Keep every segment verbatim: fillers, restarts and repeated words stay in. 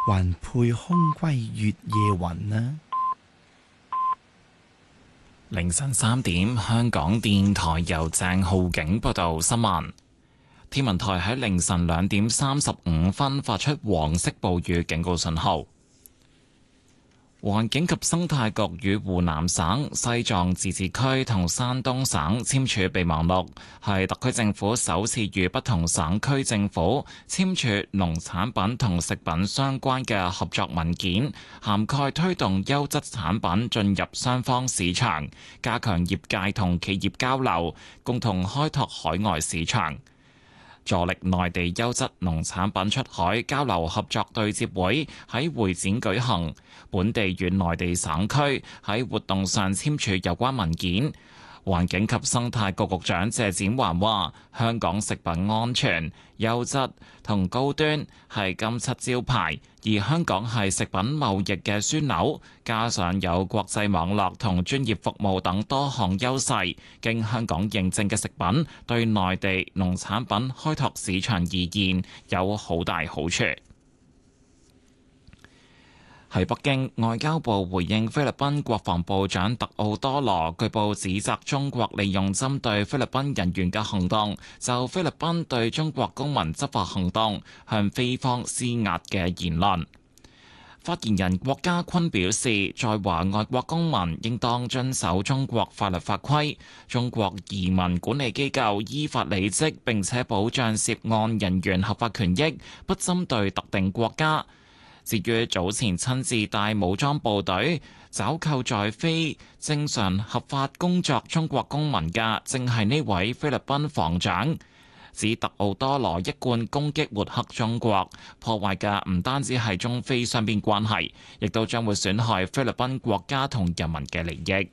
還配空歸月夜雲呢？ 凌晨三點，香港電台由鄭浩景報道新聞。天文台喺凌晨兩點三十五分發出黃色暴雨警告信號。環境及生態局與湖南省、西藏自治區同山東省簽署備忘錄，係特區政府首次與不同省區政府簽署農產品同食品相關嘅合作文件，涵蓋推動優質產品進入雙方市場，加強業界同企業交流，共同開拓海外市場。助力內地優質農產品出海交流合作對接會喺會展舉行，本地與內地省區喺活動上簽署有關文件。環境及生態局局長謝展寰話：香港食品安全、優質同高端係金漆招牌，而香港係食品貿易嘅樞紐，加上有國際網絡同專業服務等多項優勢，經香港認證嘅食品對內地農產品開拓市場而言有好大好處。喺北京，外交部回應菲律賓國防部長特奧多羅據報指責中國利用針對菲律賓人員嘅行動，就菲律賓對中國公民執法行動向菲方施壓嘅言論。發言人郭家坤表示，在華外國公民應當遵守中國法律法規，中國移民管理機構依法履職並且保障涉案人員合法權益，不針對特定國家。至於早前親自帶武裝部隊抓扣在非正常合法工作中國公民嘅，正係呢位菲律賓防長。指特奧多羅一貫攻擊抹黑中國，破壞嘅唔單止係中菲雙邊關係，亦都將會損害菲律賓國家同人民嘅利益。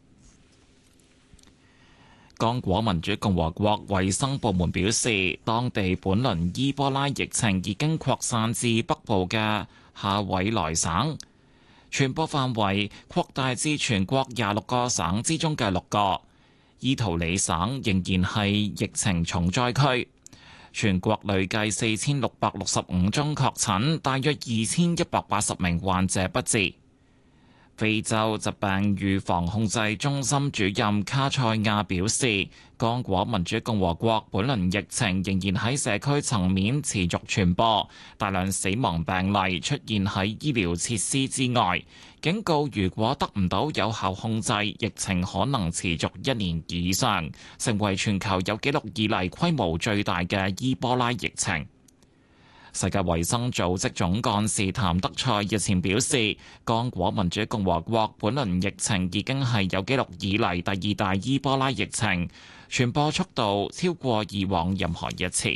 剛果民主共和國衛生部門表示，當地本輪伊波拉疫情已經擴散至北部嘅夏委萊省，傳播範圍擴大至全國廿六個省之中嘅六個。伊圖里省仍然係疫情重災區，全國累計四千六百六十五宗確診，大約二千一百八十名患者不治。非洲疾病預防控制中心主任卡塞亞表示，剛果民主共和國本輪疫情仍然喺社區層面持續傳播，大量死亡病例出現喺醫療設施之外，警告如果得唔到有效控制，疫情可能持續一年以上，成為全球有紀錄以嚟規模最大嘅伊波拉疫情。世界衛生組織總幹事譚德塞日前表示，剛果民主共和國本輪疫情已經係有紀錄以嚟第二大伊波拉疫情，傳播速度超過以往任何一次。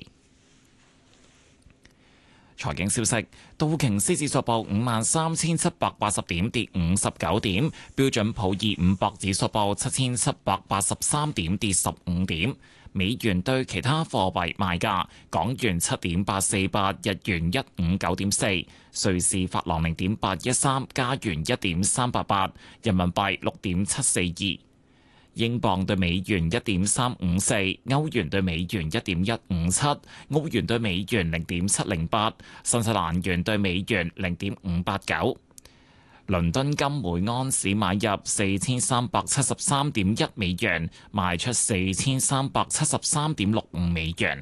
財經消息，道瓊斯指數報五萬三千七百八十點，跌五十九點；標準普爾五百指數報七千七百八十三點，跌十五點。美元對其他貨幣賣價：港元七點八四八，日元一五九點四，瑞士法郎零點八一三，加元一點三八八，人民幣六點七四二，英鎊對美元一點三五四，歐元對美元一點一五七，澳元對美元零點七零八，新西蘭元對美元零點五八九。倫敦金每安士買入四千三百七十三點一美元，賣出四千三百七十三點六五美元。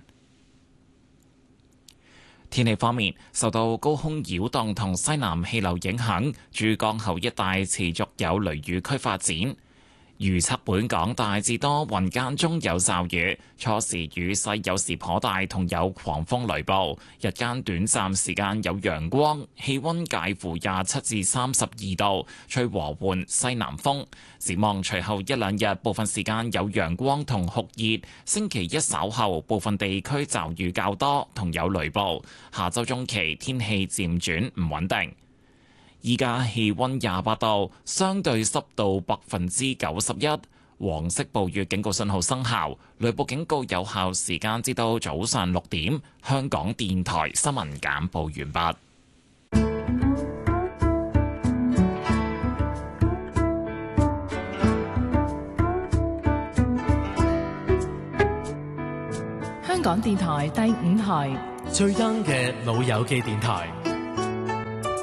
天氣方面，受到高空擾動同西南氣流影響，珠江口一帶持續有雷雨區發展。預測本港大致多雲間中有驟雨，初時雨勢有時頗大，同有狂風雷暴。日間短暫時間有陽光，氣溫介乎廿七至三十二度，吹和緩西南風。展望隨後一兩日，部分時間有陽光同酷熱。星期一稍後，部分地區驟雨較多，同有雷暴。下周中期天氣漸轉唔穩定。依家氣溫廿八度，相對濕度百分之九十一，黃色暴雨警告信號生效，雷暴警告有效時間至到早上六點。香港電台新聞簡報完畢。 香港電台第五台最 young 嘅老友記電台。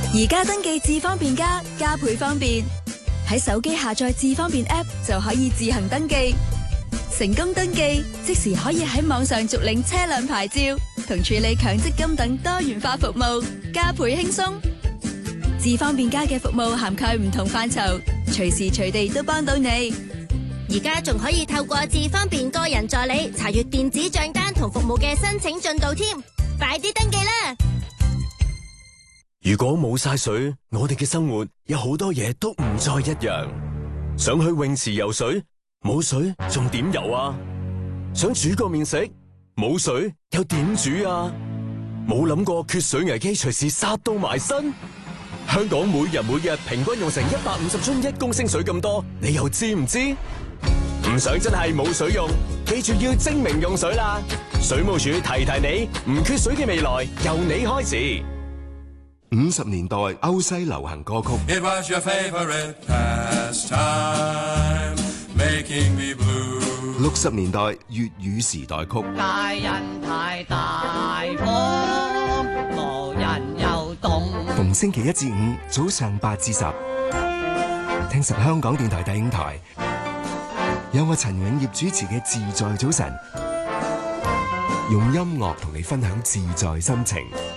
而家登記智方便加，加倍方便。喺手機下載智方便 App 就可以自行登記，成功登記即時可以喺網上續領車輛牌照同處理強積金等多元化服務，加倍輕鬆。智方便加嘅服務涵蓋唔同範疇，隨時隨地都幫到你。 而家仲可以透過智方便個人助理查閱電子賬單同服務嘅申請進度添，快啲登記啦！ 如果冇晒水，我哋嘅生活有好多嘢都唔再一樣。想去泳池游水，冇水仲點游啊？想煮個麵食，冇水又點煮啊？冇諗過缺水危機隨時殺到埋身。香港每日每日平均用成一百五十樽一公升水咁多，你又知唔知？唔想真係冇水用，記住要精明用水啦！水務署提提你，唔缺水嘅未來由你開始。 五十年代歐西流行歌曲， It was your favorite pastime, making me blue. 六十年代粵語時代曲， 大人太大方，無人又懂。 逢星期一至五早上八至十，聽實香港電台第五台，有我陳永業主持嘅自在早晨，用音樂同你分享自在心情。